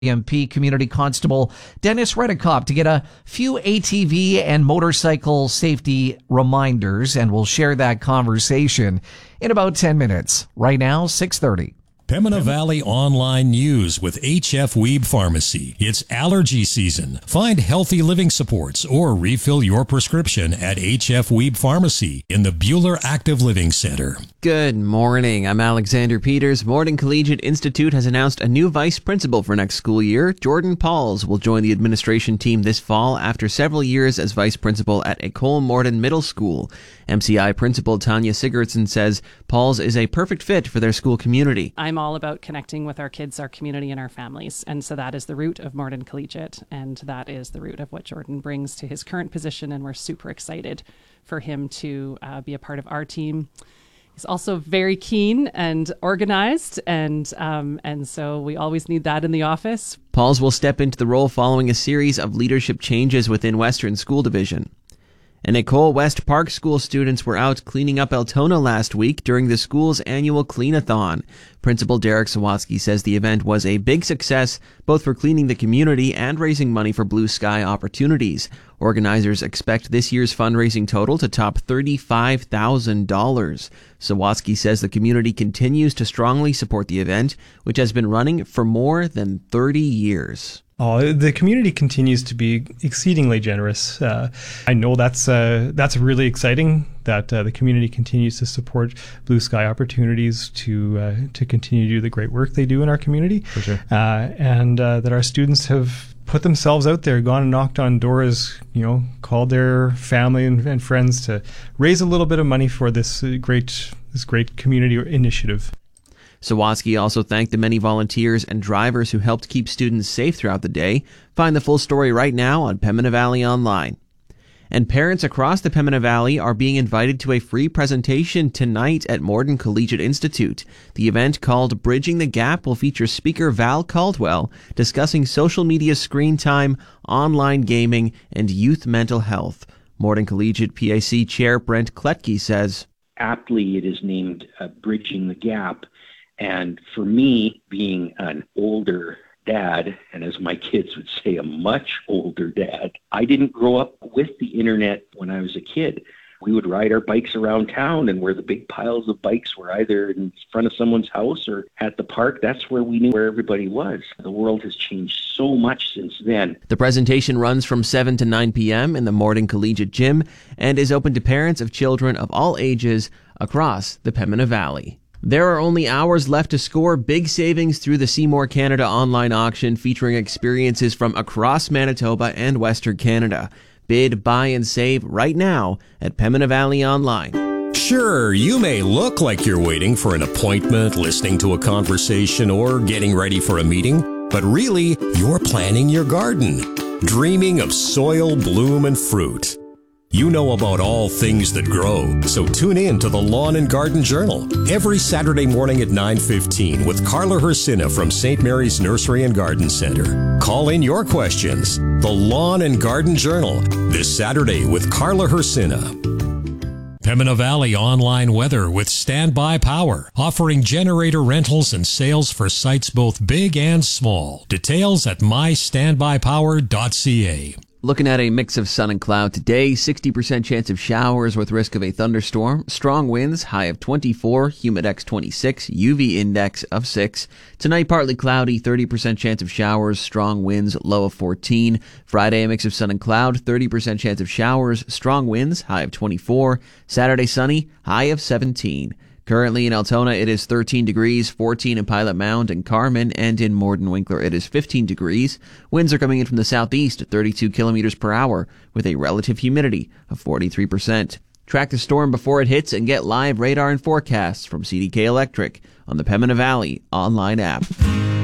MP Community Constable Dennis Redekop to get a few ATV and motorcycle safety reminders, and we'll share that conversation in about 10 minutes. Right now, 6:30. Pembina Valley Online News with HF Weeb Pharmacy. It's allergy season. Find healthy living supports or refill your prescription at HF Weeb Pharmacy in the Buhler Active Living Center. Good morning. I'm Alexander Peters. Morden Collegiate Institute has announced a new vice principal for next school year. Jordan Pauls will join the administration team this fall after several years as vice principal at École Morden Middle School. MCI principal Tanya Sigurdsson says Pauls is a perfect fit for their school community. I'm all about connecting with our kids, our community, and our families. And so that is the root of Morden Collegiate. And that is the root of what Jordan brings to his current position. And we're super excited for him to be a part of our team. He's also very keen and organized. And so we always need that in the office. Pauls will step into the role following a series of leadership changes within Western School Division. And École West Park School students were out cleaning up Altona last week during the school's annual Clean-a-thon. Principal Derek Sawatsky says the event was a big success, both for cleaning the community and raising money for Blue Sky opportunities. Organizers expect this year's fundraising total to top $35,000. Sawatsky says the community continues to strongly support the event, which has been running for more than 30 years. Oh, the community continues to be exceedingly generous. I know that's really exciting that the community continues to support Blue Sky opportunities to continue to do the great work they do in our community. For sure. And that our students have put themselves out there, gone and knocked on doors, called their family and friends to raise a little bit of money for this great community initiative. Sawatsky also thanked the many volunteers and drivers who helped keep students safe throughout the day. Find the full story right now on Pembina Valley Online. And parents across the Pembina Valley are being invited to a free presentation tonight at Morden Collegiate Institute. The event, called Bridging the Gap, will feature speaker Val Caldwell discussing social media screen time, online gaming, and youth mental health. Morden Collegiate PAC Chair Brent Kletke says, aptly it is named Bridging the Gap. And for me, being an older dad, and as my kids would say, a much older dad, I didn't grow up with the internet when I was a kid. We would ride our bikes around town, and where the big piles of bikes were either in front of someone's house or at the park, that's where we knew where everybody was. The world has changed so much since then. The presentation runs from 7 to 9 p.m. in the Morden Collegiate Gym and is open to parents of children of all ages across the Pembina Valley. There are only hours left to score big savings through the Seymour Canada online auction, featuring experiences from across Manitoba and Western Canada. Bid, buy, and save right now at Pembina Valley Online. Sure, you may look like you're waiting for an appointment, listening to a conversation, or getting ready for a meeting, but really, you're planning your garden, dreaming of soil, bloom, and fruit. You know about all things that grow, so tune in to the Lawn and Garden Journal every Saturday morning at 9:15 with Carla Hersina from St. Mary's Nursery and Garden Center. Call in your questions. The Lawn and Garden Journal, this Saturday with Carla Hersina. Pembina Valley Online Weather with Standby Power, offering generator rentals and sales for sites both big and small. Details at mystandbypower.ca. Looking at a mix of sun and cloud today, 60% chance of showers with risk of a thunderstorm, strong winds, high of 24, humidex 26, UV index of 6. Tonight, partly cloudy, 30% chance of showers, strong winds, low of 14. Friday, a mix of sun and cloud, 30% chance of showers, strong winds, high of 24. Saturday, sunny, high of 17. Currently in Altona, it is 13 degrees, 14 in Pilot Mound and Carmen, and in Morden Winkler, it is 15 degrees. Winds are coming in from the southeast at 32 kilometers per hour, with a relative humidity of 43%. Track the storm before it hits and get live radar and forecasts from CDK Electric on the Pembina Valley online app.